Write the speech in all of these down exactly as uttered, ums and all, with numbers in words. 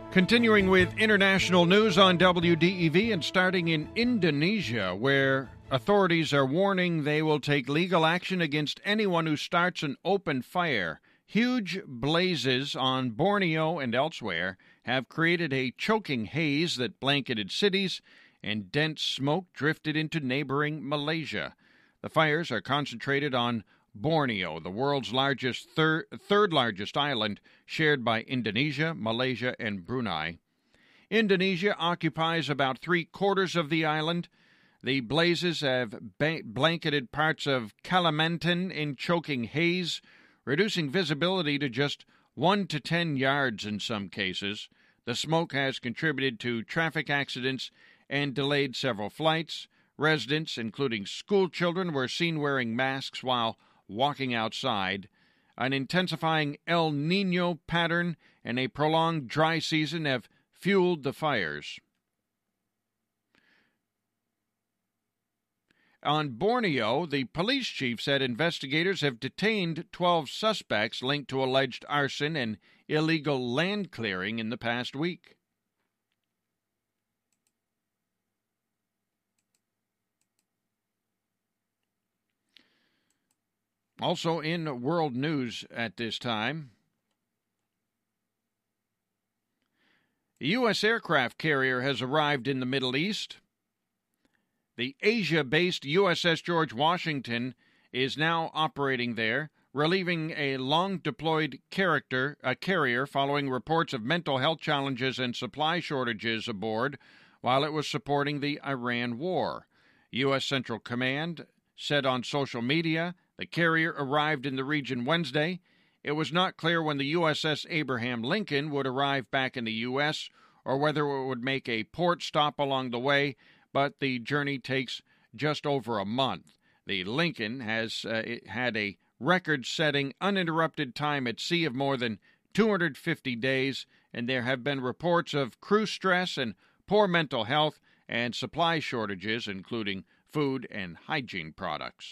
Continuing with international news on W D E V and starting in Indonesia, where authorities are warning they will take legal action against anyone who starts an open fire. Huge blazes on Borneo and elsewhere have created a choking haze that blanketed cities, and dense smoke drifted into neighboring Malaysia. The fires are concentrated on Borneo, the world's largest thir- third largest island, shared by Indonesia, Malaysia, and Brunei. Indonesia occupies about three-quarters of the island. The blazes have ba- blanketed parts of Kalimantan in choking haze, reducing visibility to just one to ten yards in some cases. The smoke has contributed to traffic accidents and delayed several flights. Residents, including school children, were seen wearing masks while walking outside. An intensifying El Niño pattern and a prolonged dry season have fueled the fires. On Borneo, the police chief said investigators have detained twelve suspects linked to alleged arson and illegal land clearing in the past week. Also in world news at this time, a U S aircraft carrier has arrived in the Middle East. The Asia-based U S S George Washington is now operating there, relieving a long-deployed character, a carrier following reports of mental health challenges and supply shortages aboard while it was supporting the Iran war. U S Central Command said on social media the carrier arrived in the region Wednesday. It was not clear when the U S S Abraham Lincoln would arrive back in the U S or whether it would make a port stop along the way, but the journey takes just over a month. The Lincoln has uh, had a record-setting uninterrupted time at sea of more than two hundred fifty days, and there have been reports of crew stress and poor mental health and supply shortages, including food and hygiene products.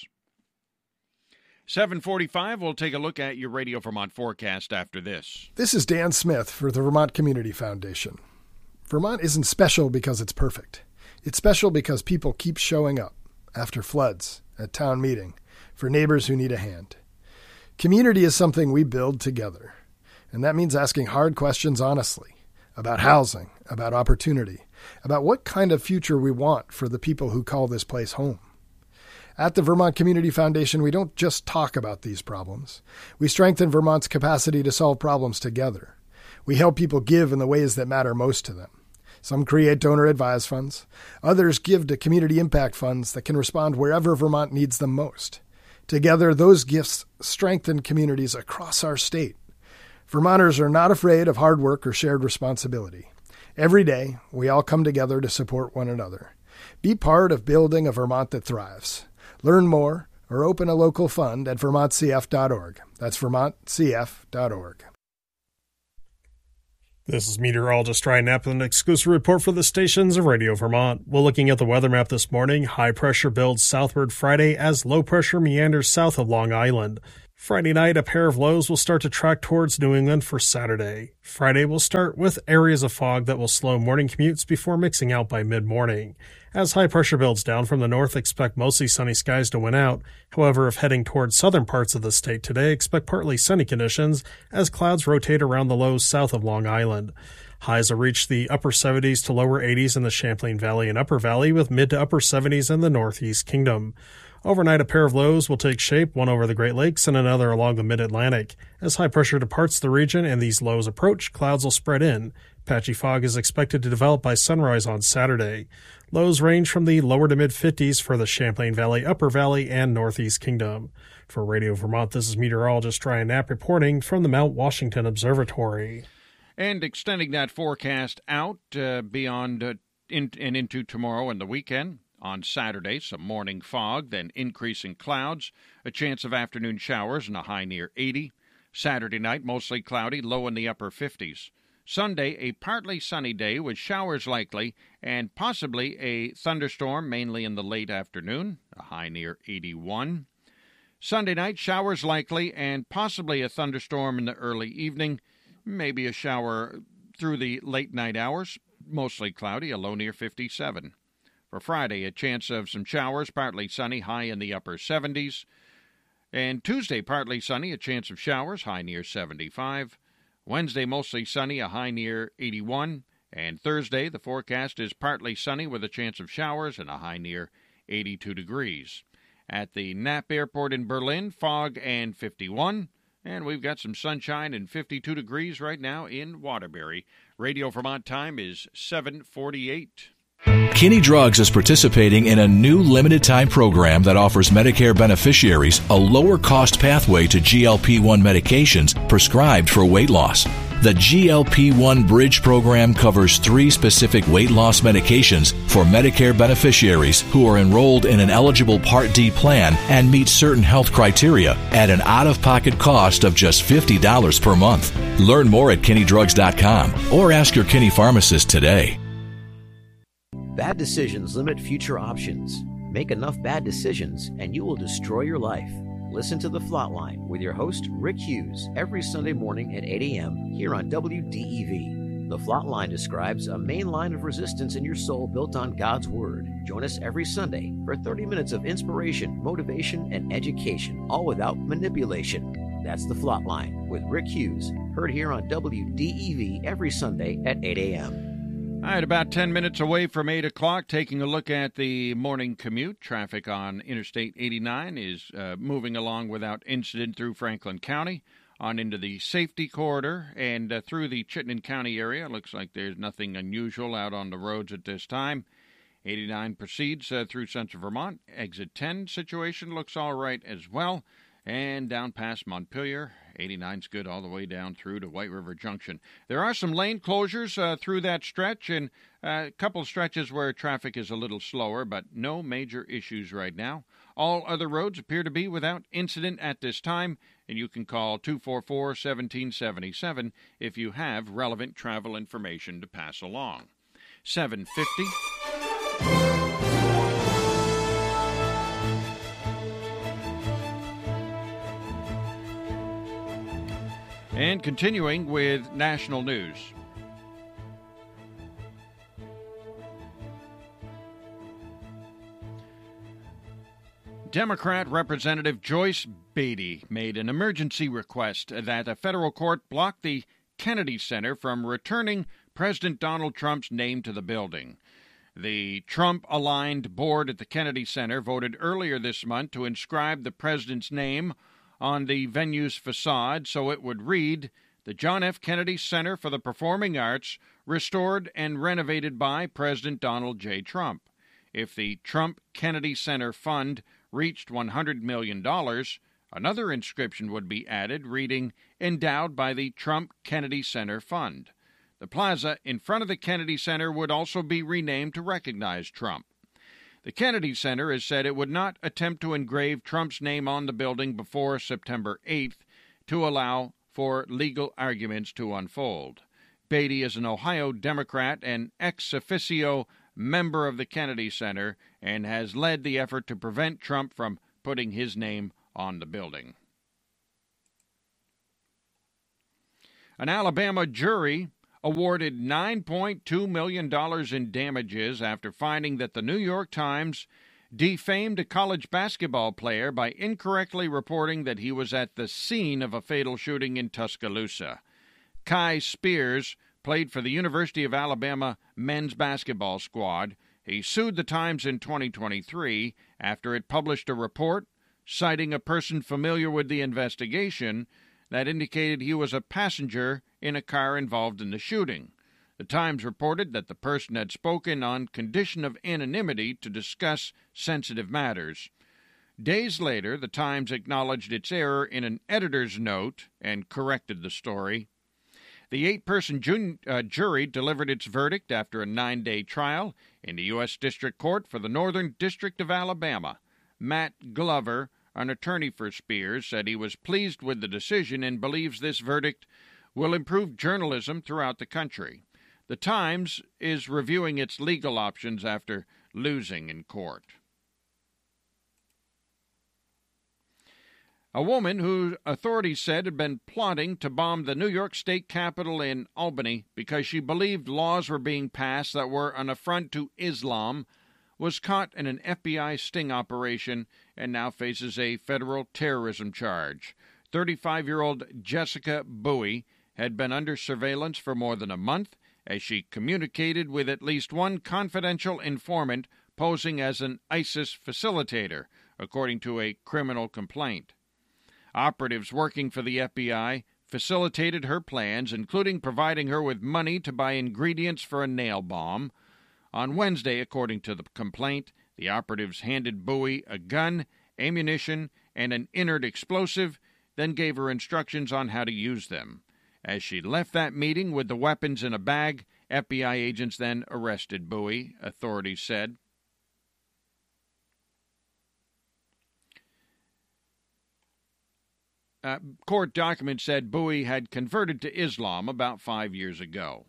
seven forty-five, we'll take a look at your Radio Vermont forecast after this. This is Dan Smith for the Vermont Community Foundation. Vermont isn't special because it's perfect. It's special because people keep showing up after floods, at town meeting, for neighbors who need a hand. Community is something we build together, and that means asking hard questions honestly about housing, about opportunity, about what kind of future we want for the people who call this place home. At the Vermont Community Foundation, we don't just talk about these problems. We strengthen Vermont's capacity to solve problems together. We help people give in the ways that matter most to them. Some create donor-advised funds. Others give to community impact funds that can respond wherever Vermont needs them most. Together, those gifts strengthen communities across our state. Vermonters are not afraid of hard work or shared responsibility. Every day, we all come together to support one another. Be part of building a Vermont that thrives. Learn more or open a local fund at vermont c f dot org. That's vermont c f dot org. This is meteorologist Ryan Knapp with an exclusive report for the stations of Radio Vermont. We're looking at the weather map this morning. High pressure builds southward Friday as low pressure meanders south of Long Island. Friday night, a pair of lows will start to track towards New England for Saturday. Friday will start with areas of fog that will slow morning commutes before mixing out by mid-morning. As high pressure builds down from the north, expect mostly sunny skies to win out. However, if heading towards southern parts of the state today, expect partly sunny conditions as clouds rotate around the lows south of Long Island. Highs will reach the upper seventies to lower eighties in the Champlain Valley and Upper Valley, with mid to upper seventies in the Northeast Kingdom. Overnight, a pair of lows will take shape, one over the Great Lakes and another along the mid-Atlantic. As high pressure departs the region and these lows approach, clouds will spread in. Patchy fog is expected to develop by sunrise on Saturday. Lows range from the lower to mid-fifties for the Champlain Valley, Upper Valley, and Northeast Kingdom. For Radio Vermont, this is meteorologist Ryan Knapp reporting from the Mount Washington Observatory. And extending that forecast out uh, beyond uh, in, and into tomorrow and the weekend. On Saturday, some morning fog, then increasing clouds, a chance of afternoon showers and a high near eighty. Saturday night, mostly cloudy, low in the upper fifties. Sunday, a partly sunny day with showers likely and possibly a thunderstorm, mainly in the late afternoon, a high near eighty-one. Sunday night, showers likely and possibly a thunderstorm in the early evening, maybe a shower through the late night hours, mostly cloudy, a low near fifty-seven. For Friday, a chance of some showers, partly sunny, high in the upper seventies. And Tuesday, partly sunny, a chance of showers, high near seventy-five. Wednesday, mostly sunny, a high near eighty-one. And Thursday, the forecast is partly sunny with a chance of showers and a high near eighty-two degrees. At the Knapp Airport in Berlin, fog and fifty-one. And we've got some sunshine and fifty-two degrees right now in Waterbury. Radio Vermont time is seven forty-eight. Kinney Drugs is participating in a new limited-time program that offers Medicare beneficiaries a lower-cost pathway to G L P one medications prescribed for weight loss. The G L P one Bridge program covers three specific weight loss medications for Medicare beneficiaries who are enrolled in an eligible Part D plan and meet certain health criteria at an out-of-pocket cost of just fifty dollars per month. Learn more at kinney drugs dot com or ask your Kinney pharmacist today. Bad decisions limit future options. Make enough bad decisions and you will destroy your life. Listen to The Flatline with your host, Rick Hughes, every Sunday morning at eight a.m. here on W D E V. The Flatline describes a main line of resistance in your soul built on God's Word. Join us every Sunday for thirty minutes of inspiration, motivation, and education, all without manipulation. That's The Flatline with Rick Hughes, heard here on W D E V every Sunday at eight a.m. All right, about ten minutes away from eight o'clock, taking a look at the morning commute. Traffic on Interstate eighty-nine is uh, moving along without incident through Franklin County, on into the safety corridor, and uh, through the Chittenden County area. Looks like there's nothing unusual out on the roads at this time. eighty-nine proceeds uh, through Central Vermont. Exit ten situation looks all right as well. And down past Montpelier, eighty-nine's good all the way down through to White River Junction. There are some lane closures uh, through that stretch, and uh, a couple of stretches where traffic is a little slower, but no major issues right now. All other roads appear to be without incident at this time, and you can call two four four, one seven seven seven if you have relevant travel information to pass along. seven fifty. And continuing with national news. Democrat Representative Joyce Beatty made an emergency request that a federal court block the Kennedy Center from returning President Donald Trump's name to the building. The Trump-aligned board at the Kennedy Center voted earlier this month to inscribe the president's name on the venue's facade, so it would read, the John F. Kennedy Center for the Performing Arts, restored and renovated by President Donald J. Trump. If the Trump Kennedy Center Fund reached one hundred million dollars, another inscription would be added, reading, endowed by the Trump Kennedy Center Fund. The plaza in front of the Kennedy Center would also be renamed to recognize Trump. The Kennedy Center has said it would not attempt to engrave Trump's name on the building before September eighth to allow for legal arguments to unfold. Beatty is an Ohio Democrat and ex officio member of the Kennedy Center and has led the effort to prevent Trump from putting his name on the building. An Alabama jury awarded nine point two million dollars in damages after finding that the New York Times defamed a college basketball player by incorrectly reporting that he was at the scene of a fatal shooting in Tuscaloosa. Kai Spears played for the University of Alabama men's basketball squad. He sued the Times in twenty twenty-three after it published a report citing a person familiar with the investigation that indicated he was a passenger in a car involved in the shooting. The Times reported that the person had spoken on condition of anonymity to discuss sensitive matters. Days later, the Times acknowledged its error in an editor's note and corrected the story. The eight-person ju- uh, jury delivered its verdict after a nine-day trial in the U S District Court for the Northern District of Alabama. Matt Glover, an attorney for Spears, said he was pleased with the decision and believes this verdict will improve journalism throughout the country. The Times is reviewing its legal options after losing in court. A woman who authorities said had been plotting to bomb the New York State Capitol in Albany because she believed laws were being passed that were an affront to Islam was caught in an F B I sting operation and now faces a federal terrorism charge. thirty-five-year-old Jessica Bowie had been under surveillance for more than a month as she communicated with at least one confidential informant posing as an ISIS facilitator, according to a criminal complaint. Operatives working for the F B I facilitated her plans, including providing her with money to buy ingredients for a nail bomb. On Wednesday, according to the complaint, the operatives handed Bowie a gun, ammunition, and an inert explosive, then gave her instructions on how to use them. As she left that meeting with the weapons in a bag, F B I agents then arrested Bowie, authorities said. Uh, court documents said Bowie had converted to Islam about five years ago.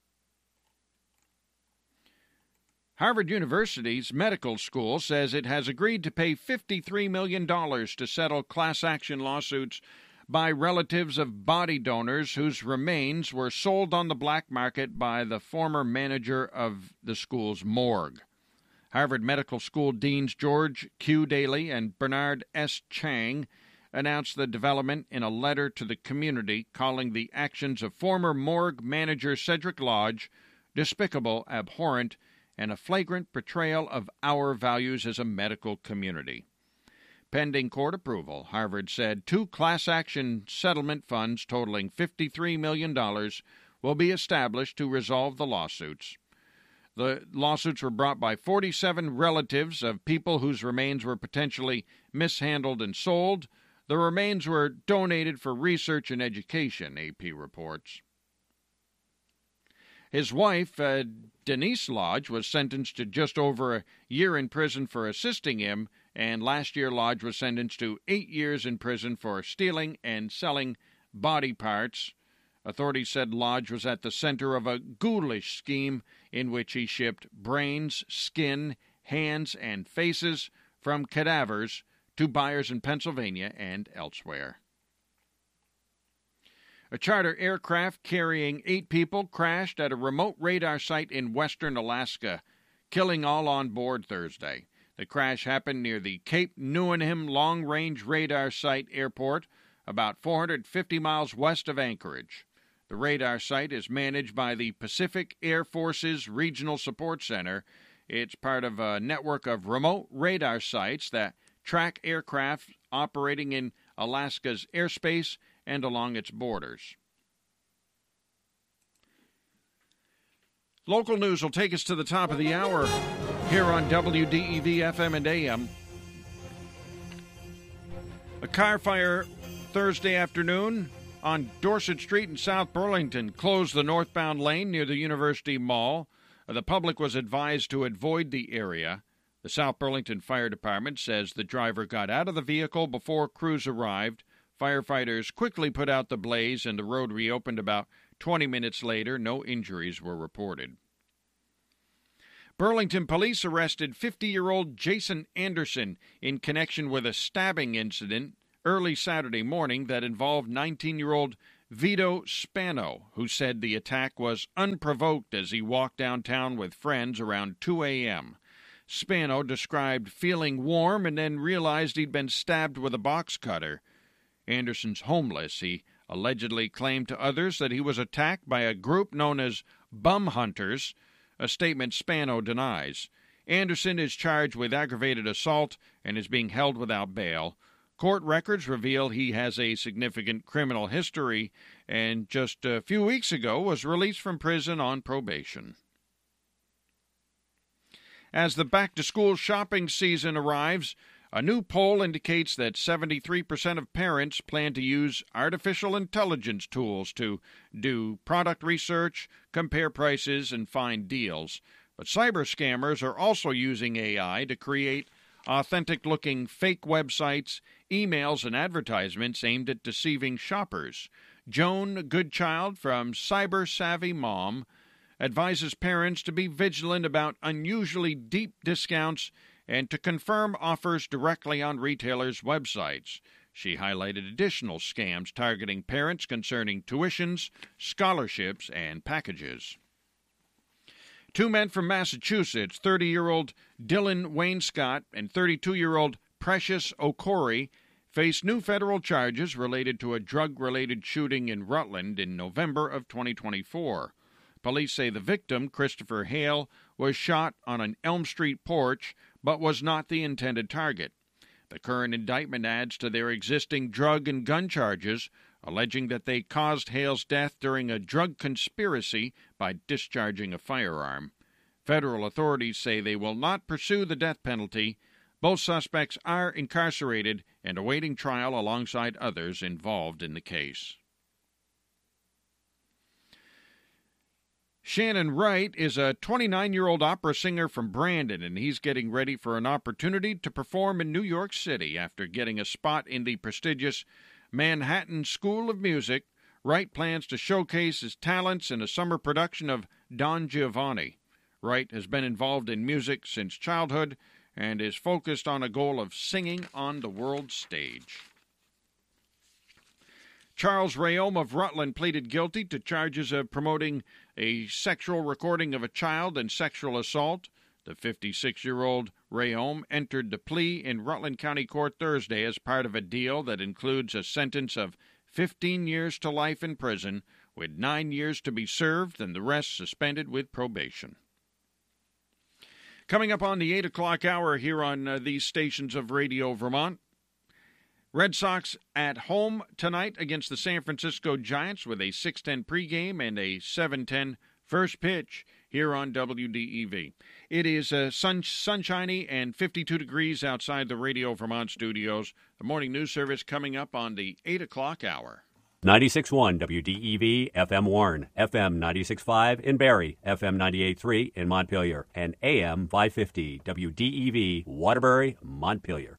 Harvard University's medical school says it has agreed to pay fifty-three million dollars to settle class action lawsuits by relatives of body donors whose remains were sold on the black market by the former manager of the school's morgue. Harvard Medical School deans George Q. Daly and Bernard S. Chang announced the development in a letter to the community, calling the actions of former morgue manager Cedric Lodge despicable, abhorrent, and a flagrant betrayal of our values as a medical community. Pending court approval, Harvard said two class action settlement funds totaling fifty-three million dollars will be established to resolve the lawsuits. The lawsuits were brought by forty-seven relatives of people whose remains were potentially mishandled and sold. The remains were donated for research and education, A P reports. His wife, uh, Denise Lodge, was sentenced to just over a year in prison for assisting him, and last year Lodge was sentenced to eight years in prison for stealing and selling body parts. Authorities said Lodge was at the center of a ghoulish scheme in which he shipped brains, skin, hands, and faces from cadavers to buyers in Pennsylvania and elsewhere. A charter aircraft carrying eight people crashed at a remote radar site in western Alaska, killing all on board Thursday. The crash happened near the Cape Newenham Long-Range Radar Site airport, about four hundred fifty miles west of Anchorage. The radar site is managed by the Pacific Air Force's Regional Support Center. It's part of a network of remote radar sites that track aircraft operating in Alaska's airspace and along its borders. Local news will take us to the top of the hour here on W D E V F M and A M. A car fire Thursday afternoon on Dorset Street in South Burlington closed the northbound lane near the University Mall. The public was advised to avoid the area. The South Burlington Fire Department says the driver got out of the vehicle before crews arrived. Firefighters quickly put out the blaze and the road reopened about twenty minutes later. No injuries were reported. Burlington police arrested fifty-year-old Jason Anderson in connection with a stabbing incident early Saturday morning that involved nineteen-year-old Vito Spano, who said the attack was unprovoked as he walked downtown with friends around two a.m. Spano described feeling warm and then realized he'd been stabbed with a box cutter. Anderson's homeless. He allegedly claimed to others that he was attacked by a group known as Bum Hunters, a statement Spano denies. Anderson is charged with aggravated assault and is being held without bail. Court records reveal he has a significant criminal history and just a few weeks ago was released from prison on probation. As the back-to-school shopping season arrives, a new poll indicates that seventy-three percent of parents plan to use artificial intelligence tools to do product research, compare prices, and find deals. But cyber scammers are also using A I to create authentic-looking fake websites, emails, and advertisements aimed at deceiving shoppers. Joan Goodchild from Cyber Savvy Mom advises parents to be vigilant about unusually deep discounts and to confirm offers directly on retailers' websites. She highlighted additional scams targeting parents concerning tuitions, scholarships, and packages. Two men from Massachusetts, thirty-year-old Dylan Wainscott and thirty-two-year-old Precious Okori, face new federal charges related to a drug-related shooting in Rutland in November of twenty twenty-four. Police say the victim, Christopher Hale, was shot on an Elm Street porch but was not the intended target. The current indictment adds to their existing drug and gun charges, alleging that they caused Hale's death during a drug conspiracy by discharging a firearm. Federal authorities say they will not pursue the death penalty. Both suspects are incarcerated and awaiting trial alongside others involved in the case. Shannon Wright is a twenty-nine-year-old opera singer from Brandon, and he's getting ready for an opportunity to perform in New York City after getting a spot in the prestigious Manhattan School of Music. Wright plans to showcase his talents in a summer production of Don Giovanni. Wright has been involved in music since childhood and is focused on a goal of singing on the world stage. Charles Rayom of Rutland pleaded guilty to charges of promoting a sexual recording of a child and sexual assault. The fifty-six-year-old Rayom entered the plea in Rutland County Court Thursday as part of a deal that includes a sentence of fifteen years to life in prison, with nine years to be served and the rest suspended with probation. Coming up on the eight o'clock hour here on uh, these stations of Radio Vermont, Red Sox at home tonight against the San Francisco Giants with a six ten pregame and a seven ten first pitch here on W D E V. It is uh, sun, sunshiny and fifty-two degrees outside the Radio Vermont studios. The morning news service coming up on the eight o'clock hour. ninety-six point one W D E V, F M Warren, F M ninety-six point five in Barrie, F M ninety-eight point three in Montpelier, and A M five fifty W D E V, Waterbury, Montpelier.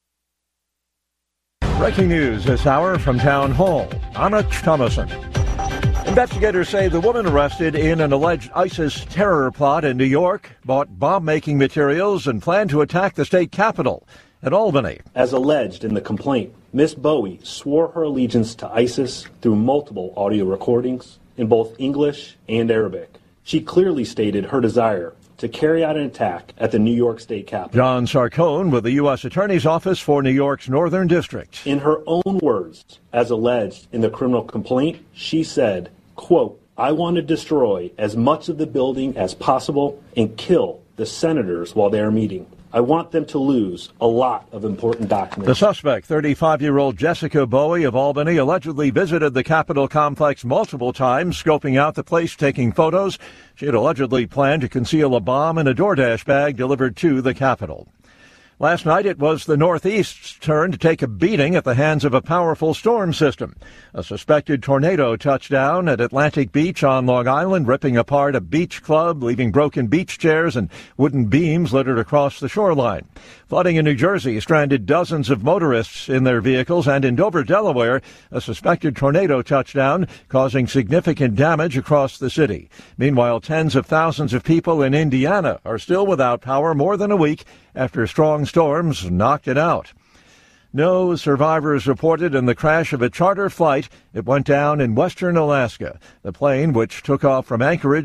Breaking news this hour from Town Hall. Anna Thomason. Investigators say the woman arrested in an alleged ISIS terror plot in New York bought bomb-making materials and planned to attack the state capitol at Albany. As alleged in the complaint, Miss Bowie swore her allegiance to ISIS through multiple audio recordings in both English and Arabic. She clearly stated her desire to carry out an attack at the New York State Capitol. John Sarcone with the U S Attorney's Office for New York's Northern District. In her own words, as alleged in the criminal complaint, she said, quote, I want to destroy as much of the building as possible and kill the senators while they are meeting. I want them to lose a lot of important documents. The suspect, thirty-five-year-old Jessica Bowie of Albany, allegedly visited the Capitol complex multiple times, scoping out the place, taking photos. She had allegedly planned to conceal a bomb in a DoorDash bag delivered to the Capitol. Last night, it was the Northeast's turn to take a beating at the hands of a powerful storm system. A suspected tornado touched down at Atlantic Beach on Long Island, ripping apart a beach club, leaving broken beach chairs and wooden beams littered across the shoreline. Flooding in New Jersey stranded dozens of motorists in their vehicles, and in Dover, Delaware, a suspected tornado touched down, causing significant damage across the city. Meanwhile, tens of thousands of people in Indiana are still without power more than a week after strong storms knocked it out. No survivors reported in the crash of a charter flight. It went down in western Alaska. The plane, which took off from Anchorage